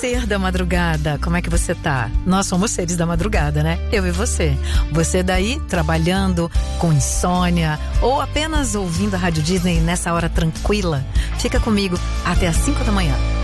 Ser da madrugada, como é que você tá? Nós somos seres da madrugada, né? Eu e você. Você daí, trabalhando, com insônia, ou apenas ouvindo a Rádio Disney nessa hora tranquila? Fica comigo até às 5 da manhã.